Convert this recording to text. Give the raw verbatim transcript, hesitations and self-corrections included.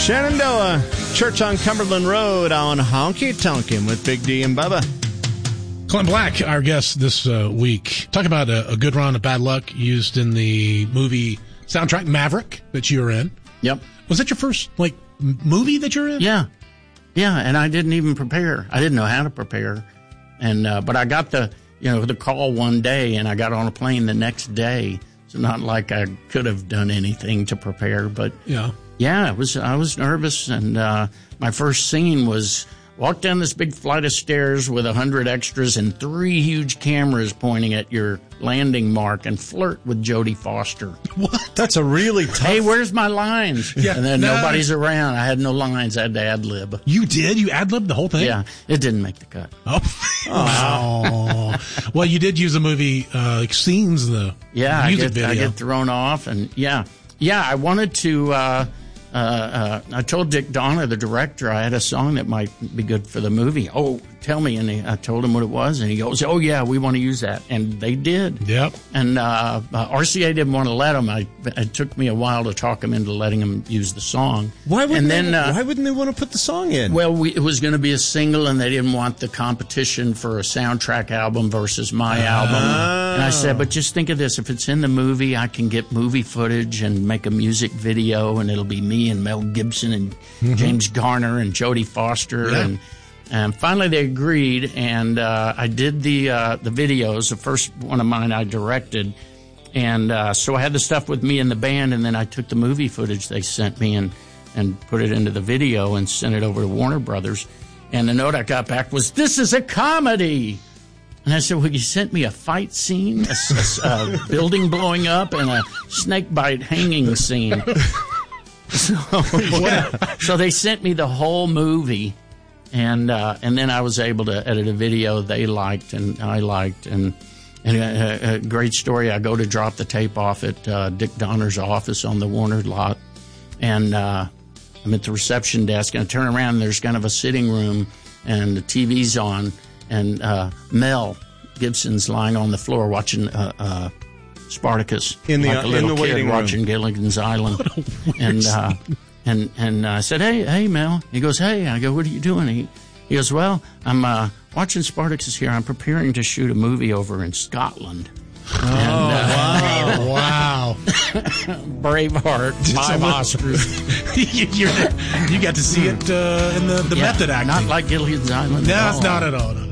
Shenandoah, Church on Cumberland Road on Honky Tonkin' with Big D and Bubba. Clint Black, our guest this uh, week. Talk about a, a good run of bad luck used in the movie soundtrack Maverick that you were in. Yep. Was that your first, like, m- movie that you're in? Yeah. Yeah, and I didn't even prepare. I didn't know how to prepare. And uh, but I got the, you know, the call one day, and I got on a plane the next day. So not like I could have done anything to prepare, but Yeah. yeah, it was. I was nervous, and uh, my first scene was walk down this big flight of stairs with a hundred extras and three huge cameras pointing at your landing mark and flirt with Jodie Foster. What? That's a really tough... Hey, where's my lines? Yeah, and then no. nobody's around. I had no lines. I had to ad-lib. You did? You ad-libbed the whole thing? Yeah, it didn't make the cut. Oh. oh. Well, you did use a movie, uh, like scenes in the Yeah, I music get, video. I get thrown off, and yeah, yeah. I wanted to. Uh, uh, uh, I told Dick Donner, the director, I had a song that might be good for the movie. Oh, tell me, and he, I told him what it was, and he goes, "Oh yeah, we want to use that," and they did. Yep. And uh, uh, R C A didn't want to let him. I, it took me a while to talk him into letting him use the song. Why wouldn't, and then, they, uh, why wouldn't they want to put the song in? Well, we, it was going to be a single, and they didn't want the competition for a soundtrack album versus my album. And I said, but just think of this. If it's in the movie, I can get movie footage and make a music video, and it'll be me and Mel Gibson and mm-hmm. James Garner and Jodie Foster. Yeah. And, and finally they agreed, and uh, I did the uh, the videos. The first one of mine I directed. And uh, so I had the stuff with me in the band, and then I took the movie footage they sent me and, and put it into the video and sent it over to Warner Brothers. And the note I got back was, "This is a comedy." And I said, well, you sent me a fight scene, a, a, a building blowing up, and a snake bite hanging scene. So, so they sent me the whole movie, and uh, and then I was able to edit a video they liked and I liked. And, and a, a great story, I go to drop the tape off at uh, Dick Donner's office on the Warner lot, and uh, I'm at the reception desk, and I turn around, and there's kind of a sitting room, and the T V's on. And uh, Mel Gibson's lying on the floor watching uh, uh, Spartacus, in the, like a little in the kid waiting watching room. Gilligan's Island. And uh, and and I said, "Hey, hey, Mel." He goes, "Hey." I go, "What are you doing?" He he goes, "Well, I'm uh, watching Spartacus here. I'm preparing to shoot a movie over in Scotland." Oh, and, uh, wow. wow. Braveheart, five Oscars. you, you're, you got to see it uh, in the, the yeah, method acting. Not like Gilligan's Island. No, at it's all. not at all. No.